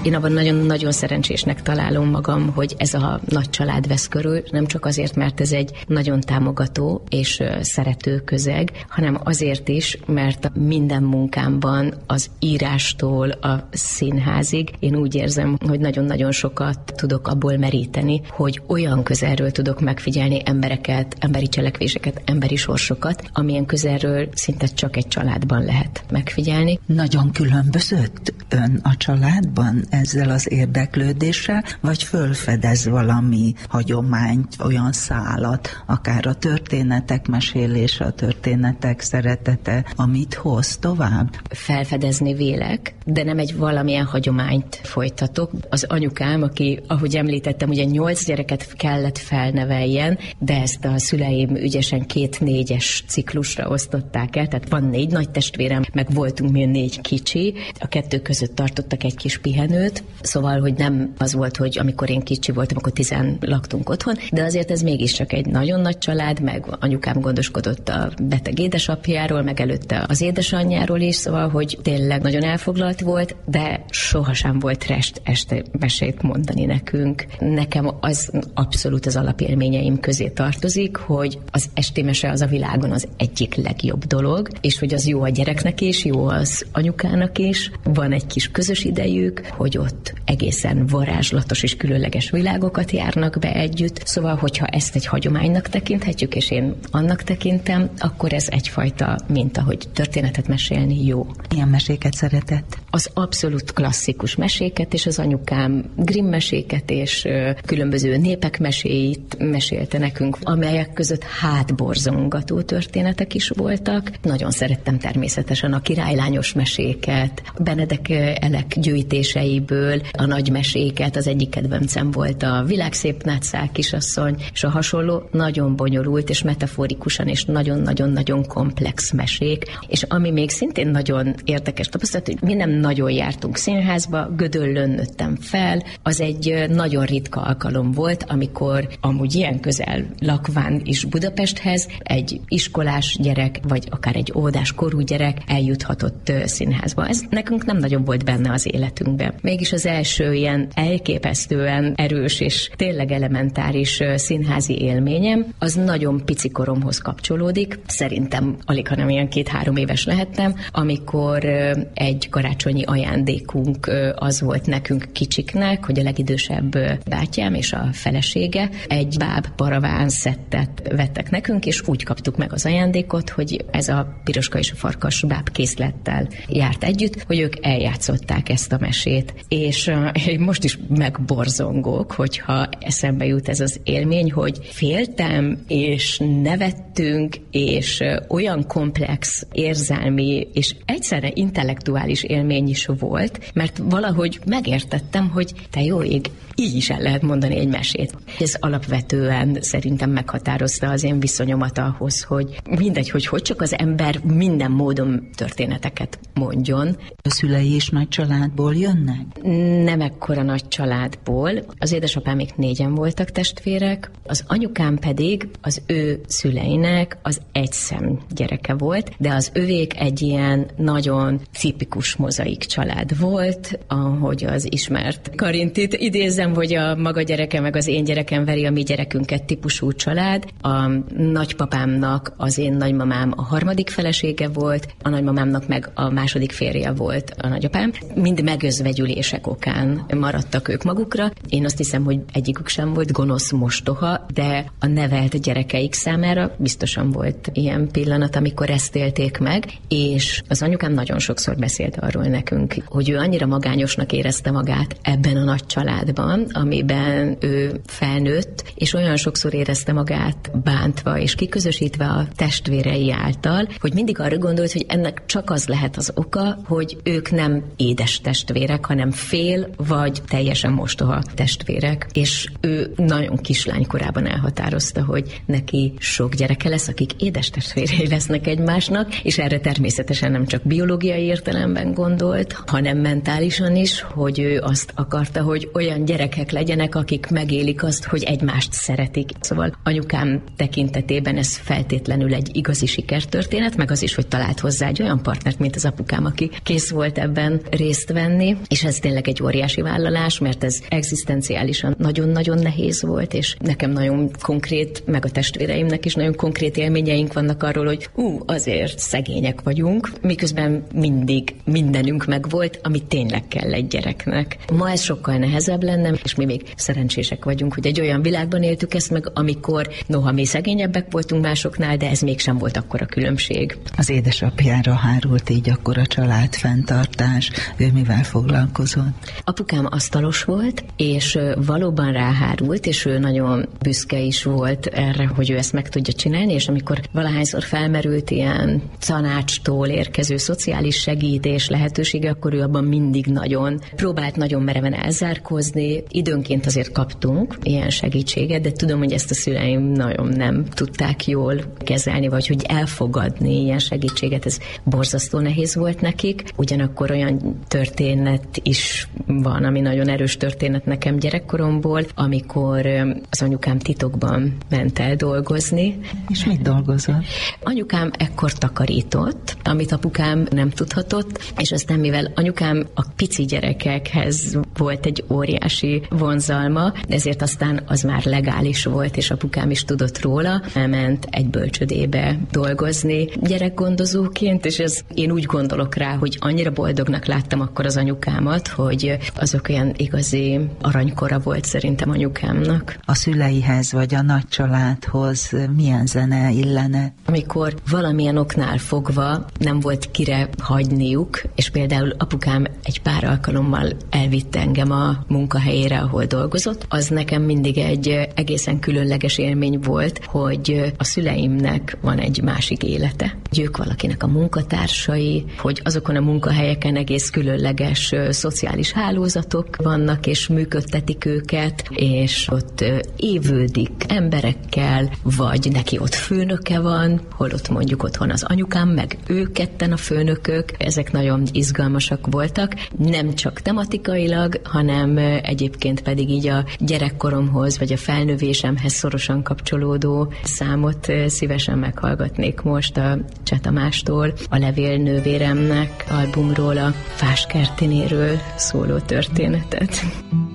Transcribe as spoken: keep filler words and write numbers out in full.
Én abban nagyon-nagyon szerencsésnek találom magam, hogy ez a nagy család vesz körül, nem csak azért, mert ez egy nagyon támogató és szerető közeg, hanem azért is, mert minden munkámban az írástól a színházig én úgy érzem, hogy nagyon-nagyon sokat tudok abból meríteni, hogy olyan közelről tudok megfigyelni embereket, emberi cselekvéseket, emberi sorsokat, amilyen közelről szinte csak egy családban lehet megfigyelni. Nagyon különbözött ön a családban ezzel az érdeklődéssel, vagy fölfedez valami hagyományt, olyan szálat, akár a történetek mesélése, a történetek szeretete, amit hoz tovább? Felfedezni vélek, de nem egy valamilyen hagyományt folytatok. Az anyukám, aki, ahogy említettem, ugye nyolc gyereket kellett felneveljen, de ezt a szüleim ügyesen két négyes ciklusra osztották el, tehát van négy nagy testvérem, meg voltunk mi négy kicsi, a kettő között tartottak egy kis pihenőt, szóval, hogy nem az volt, hogy amikor én kicsi voltam, akkor tizen laktunk otthon, de azért ez mégiscsak egy nagyon nagy család, meg anyukám gondoskodott a beteg édesapjáról, meg előtte az édesanyjáról is, szóval, hogy tényleg nagyon elfoglalt volt, de sohasem volt rest este mesét mondani nekünk. Nekem az abszolút az alapélményeim közé tartozik, hogy az esti mese az a világon az egyik legjobb dolog, és hogy az jó a gyereknek is, jó az anyukának is, van egy kis közös idejük, hogy ott egészen varázslatos és különleges világokat járnak be együtt, szóval, hogyha ezt egy hagyománynak tekinthetjük, és én annak tekintem, akkor ez egyfajta minta, hogy történetet mesélni jó. Milyen meséket szeretett? Az abszolút klasszikus meséket, és az anyukám Grimm meséket, és különböző népek meséit mesélte nekünk, amelyek között hátborzongató történetek is voltak. Nagyon szerettem természetesen a királylányos meséket, Benedek Elek gyűjtéseiből a nagy meséket, az egyik kedvencem volt a Világszép Nátszál kisasszony, és a hasonló nagyon bonyolult és metaforikusan és nagyon-nagyon-nagyon komplex mesék, és ami még szintén nagyon érdekes tapasztalat, hogy mi nem nagyon jártunk színházba, Gödöllön nőttem fel, az egy nagyon ritka alkalom volt, amikor amúgy ilyen közel lakván is Budapesthez egy iskolás gyerek, vagy akár egy óvodás korú gyerek eljuthatott színházba. Ez nekünk nem nagyon volt benne az életünkben. Mégis az első ilyen elképesztően erős és tényleg elementáris színházi élményem, az nagyon pici koromhoz kapcsolódik. Szerintem alig, hanem ilyen két-három éves lehettem, amikor egy karácsonyi ajándékunk az volt nekünk kicsiknek, hogy a legidősebb bátyám és a felesége egy báb paraván szettet vettek nekünk, és úgy kaptuk meg az ajándékot, hogy ez a Piroska és a farkas báb készlettel járt együtt, hogy ők eljátszották ezt a mesét. És uh, én most is megborzongok, hogyha eszembe jut ez az élmény, hogy féltem, és nevettünk, és uh, olyan komplex, érzelmi, és egyszerre intellektuális élmény is volt, mert valahogy megértettem, hogy te jó ég, így is el lehet mondani egy mesét. Ez alapvetően szerintem meghatározta az én viszonyomat ahhoz, hogy mindegy, hogy hogy csak az ember minden módon történeteket mondjon. A szülei is nagy családból jönnek? Nem ekkora nagy családból. Az édesapámék négyen voltak testvérek, az anyukám pedig az ő szüleinek az egyszem gyereke volt, de az övék egy ilyen nagyon tipikus mozaik család volt, ahogy az ismert Karintit idézem, hogy a maga gyereke meg az én gyerekem veri a mi gyerekünket típusú család. A nagypapámnak az én nagymamám a harmadik felesége volt, a nagymamámnak meg a második férje volt a nagyapám. Mind megözvegyülések okán maradtak ők magukra. Én azt hiszem, hogy egyikük sem volt gonosz mostoha, de a nevelt gyerekeik számára biztosan volt ilyen pillanat, amikor ezt élték meg, és az anyukám nagyon sokszor beszélt arról nekünk, hogy ő annyira magányosnak érezte magát ebben a nagy családban, amiben ő felnőtt, és olyan sokszor érezte magát bántva és kiközösítve a testvérei által, hogy mindig arra gondolt, hogy ennek csak az lehet az oka, hogy ők nem édes testvérek, hanem fél vagy teljesen mostoha testvérek. És ő nagyon kislánykorában elhatározta, hogy neki sok gyereke lesz, akik édes testvérei lesznek egymásnak, és erre természetesen nem csak biológiai értelemben gondolt, hanem mentálisan is, hogy ő azt akarta, hogy olyan gyerekek legyenek, akik megélik azt, hogy egymást szeretik. Szóval anyukám tekintetében ez feltétlenül egy igazi sikertörténet, meg az is, hogy talált hozzá egy olyan partnert, mint az apukám, aki kész volt ebben részt venni, és ez ez tényleg egy óriási vállalás, mert ez egzisztenciálisan nagyon-nagyon nehéz volt, és nekem nagyon konkrét, meg a testvéreimnek is nagyon konkrét élményeink vannak arról, hogy ú, azért szegények vagyunk, miközben mindig mindenünk megvolt, ami tényleg kell egy gyereknek. Ma ez sokkal nehezebb lenne, és mi még szerencsések vagyunk, hogy egy olyan világban éltük ezt meg, amikor noha mi szegényebbek voltunk másoknál, de ez mégsem volt akkora különbség. Az édesapjára hárult így akkor a családfenntartás. Ő mivel foglalkozott? Apukám asztalos volt, és valóban ráhárult, és ő nagyon büszke is volt erre, hogy ő ezt meg tudja csinálni, és amikor valahányszor felmerült ilyen tanácstól érkező szociális segítés lehetősége, akkor ő abban mindig nagyon próbált nagyon mereven elzárkózni. Időnként azért kaptunk ilyen segítséget, de tudom, hogy ezt a szüleim nagyon nem tudták jól kezelni, vagy hogy elfogadni ilyen segítséget, ez borzasztó nehéz volt nekik. Ugyanakkor olyan történet is van, ami nagyon erős történet nekem gyerekkoromból, amikor az anyukám titokban ment el dolgozni. És mit dolgozott? Anyukám ekkor takarított, amit apukám nem tudhatott, és aztán mivel anyukám a pici gyerekekhez volt egy óriási vonzalma, ezért aztán az már legális volt, és apukám is tudott róla, elment egy bölcsödébe dolgozni gyerekgondozóként, és ez, én úgy gondolok rá, hogy annyira boldognak láttam akkor az anyukámat, hogy azok olyan igazi aranykora volt szerintem anyukámnak. A szüleihez vagy a nagy családhoz milyen zene illene? Amikor valamilyen oknál fogva nem volt kire hagyniuk, és például apukám egy pár alkalommal elvitte engem a munkahelyére, ahol dolgozott, az nekem mindig egy egészen különleges élmény volt, hogy a szüleimnek van egy másik élete. Ők valakinek a munkatársai, hogy azokon a munkahelyeken egész különleges szociális hálózatok vannak, és működtetik őket, és ott évődik emberekkel, vagy neki ott főnöke van, holott mondjuk otthon az anyukám, meg ők ketten a főnökök. Ezek nagyon izgalmasak voltak, nem csak tematikailag, hanem egyébként pedig így a gyerekkoromhoz, vagy a felnövésemhez szorosan kapcsolódó számot szívesen meghallgatnék most a Cseh Tamástól, a Levélnővéremnek albumról a Fáskertinéről szóló történetet.